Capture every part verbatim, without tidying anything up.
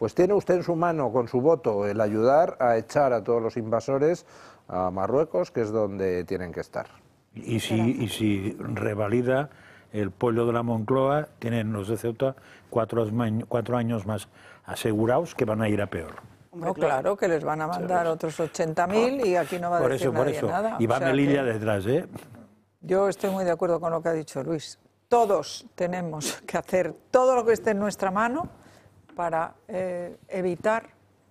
pues tiene usted en su mano, con su voto, el ayudar a echar a todos los invasores a Marruecos, que es donde tienen que estar. Y si, y si revalida el pueblo de la Moncloa, tienen los de Ceuta cuatro, cuatro años más asegurados que van a ir a peor. No, claro, que les van a mandar otros ochenta mil y aquí no va a por decir eso, por nadie eso. nada. Y va O sea Melilla que detrás, ¿eh? Yo estoy muy de acuerdo con lo que ha dicho Luis. Todos tenemos que hacer todo lo que esté en nuestra mano para eh, evitar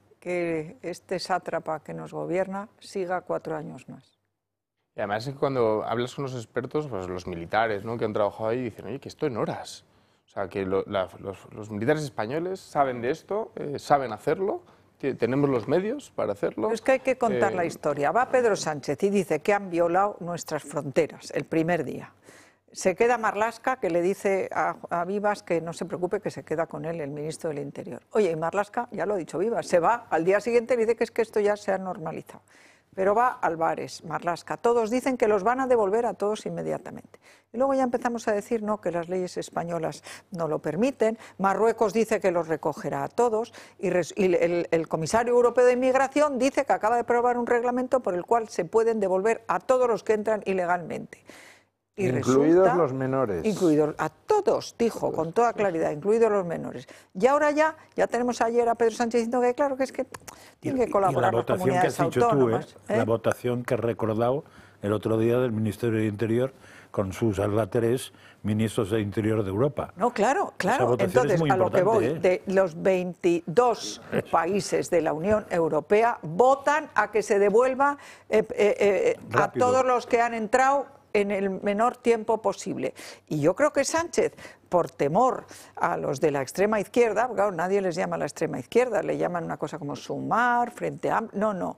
que este sátrapa que nos gobierna siga cuatro años más. Y además es que cuando hablas con los expertos, pues los militares, ¿no?, que han trabajado ahí, dicen, oye, que esto en horas. O sea, que lo, la, los, los militares españoles saben de esto, eh, saben hacerlo, tenemos los medios para hacerlo. Pero es que hay que contar eh... la historia. Va Pedro Sánchez y dice que han violado nuestras fronteras el primer día. Se queda Marlaska, que le dice a, a Vivas que no se preocupe, que se queda con él, el ministro del Interior. Oye, y Marlaska, ya lo ha dicho Vivas, se va al día siguiente y dice que es que esto ya se ha normalizado. Pero va Álvarez, Marlaska, todos dicen que los van a devolver a todos inmediatamente. Y luego ya empezamos a decir no, que las leyes españolas no lo permiten, Marruecos dice que los recogerá a todos, y, res, y el, el comisario europeo de inmigración dice que acaba de aprobar un reglamento por el cual se pueden devolver a todos los que entran ilegalmente. Y incluidos resulta, los menores. Incluidos a todos, dijo todos, con toda claridad, incluidos los menores. Y ahora ya, ya tenemos ayer a Pedro Sánchez diciendo que claro que es que tiene que colaborar las comunidades autónomas. Tú, ¿eh? ¿Eh? La votación que has recordado el otro día del Ministerio de Interior con sus alateres ministros de Interior de Europa. No, claro, claro. Entonces, a lo que voy, ¿eh? De los veintidós países de la Unión Europea votan a que se devuelva eh, eh, eh, a todos los que han entrado en el menor tiempo posible. Y yo creo que Sánchez, por temor a los de la extrema izquierda, claro, nadie les llama la extrema izquierda, le llaman una cosa como Sumar, Frente Amplio, no, no,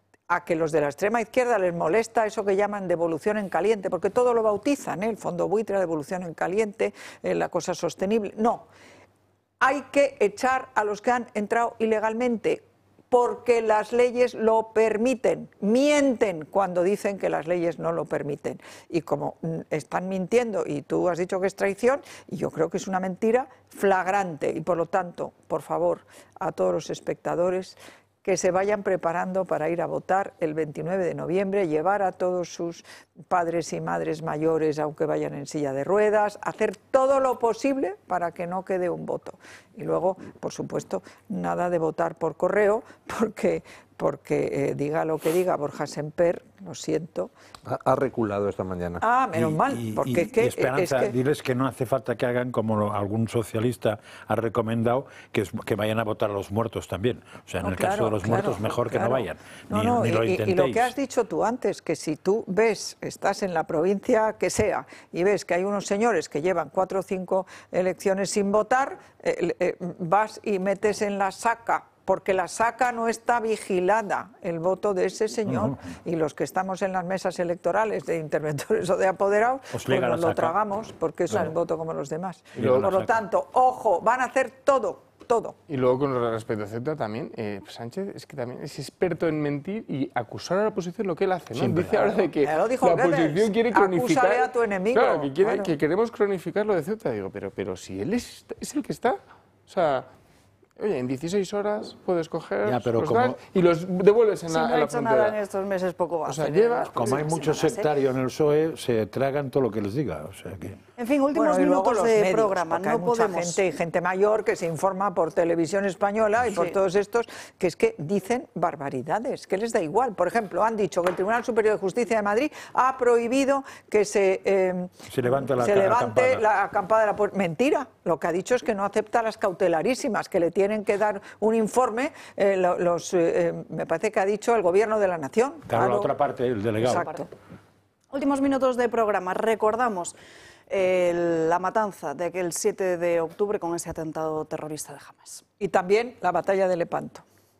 a que los de la extrema izquierda les molesta eso que llaman devolución en caliente, porque todo lo bautizan, ¿eh? El fondo buitre, devolución en caliente, eh, la cosa sostenible, no. Hay que echar a los que han entrado ilegalmente, porque las leyes lo permiten, mienten cuando dicen que las leyes no lo permiten. Y como están mintiendo, y tú has dicho que es traición, y yo creo que es una mentira flagrante, y por lo tanto, por favor, a todos los espectadores, que se vayan preparando para ir a votar el veintinueve de noviembre, llevar a todos sus padres y madres mayores, aunque vayan en silla de ruedas, hacer todo lo posible para que no quede un voto. Y luego, por supuesto, nada de votar por correo, porque, porque eh, diga lo que diga Borja Semper, lo siento. Ha, ha reculado esta mañana. Ah, menos y, mal, y, porque y, es que... Y Esperanza, es que... diles que no hace falta que hagan como algún socialista ha recomendado, que, es, que vayan a votar a los muertos también. O sea, en no, el claro, caso de los claro, muertos, mejor claro. que no vayan. No, ni, no, ni y, lo intentéis. Y lo que has dicho tú antes, que si tú ves, estás en la provincia que sea, y ves que hay unos señores que llevan cuatro o cinco elecciones sin votar, eh, eh, vas y metes en la saca, porque la saca no está vigilada, el voto de ese señor, uh-huh. Y los que estamos en las mesas electorales de interventores o de apoderados, pues, pues nos lo tragamos, porque eso claro. Es el voto como los demás. Por lo tanto, ojo, van a hacer todo, todo. Y luego con respecto a Ceuta también, eh, Sánchez es que también es experto en mentir y acusar a la oposición lo que él hace, ¿no? Siempre. Dice ahora de que la oposición quiere cronificar... Acúsale a tu enemigo. Claro, que, quiere, claro. que queremos cronificar lo de Ceuta. Digo, pero, pero si él es, es el que está, o sea... Oye, en dieciséis horas puedes coger ya, pero los como, dan y los devuelves en si la, no en la ha hecho frontera. nada en estos meses, poco va a hacer. O sea, lleva, como hay muchos sectarios en el P S O E, se tragan todo lo que les diga. O sea que... En fin, últimos bueno, minutos de medios, programa. No hay mucha podemos... gente y gente mayor que se informa por Televisión Española y sí. Por todos estos, que es que dicen barbaridades, que les da igual. Por ejemplo, han dicho que el Tribunal Superior de Justicia de Madrid ha prohibido que se, eh, se levante la, se levante acampada. la acampada de la puerta. Mentira, lo que ha dicho es que no acepta las cautelarísimas, que le tienen que dar un informe, eh, los, eh, me parece que ha dicho el Gobierno de la Nación. Claro, claro. La otra parte, el delegado. Exacto. Últimos minutos de programa. Recordamos eh, la matanza de aquel siete de octubre con ese atentado terrorista de Hamas. Y también la batalla de Lepanto.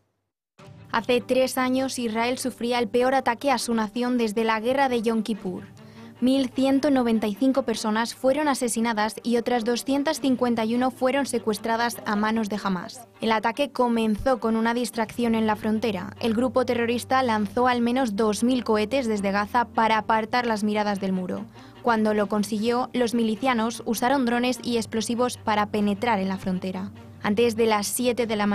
Hace tres años Israel sufría el peor ataque a su nación desde la guerra de Yom Kippur. mil ciento noventa y cinco personas fueron asesinadas y otras doscientas cincuenta y una fueron secuestradas a manos de Hamás. El ataque comenzó con una distracción en la frontera. El grupo terrorista lanzó al menos dos mil cohetes desde Gaza para apartar las miradas del muro. Cuando lo consiguió, los milicianos usaron drones y explosivos para penetrar en la frontera. Antes de las siete de la mañana,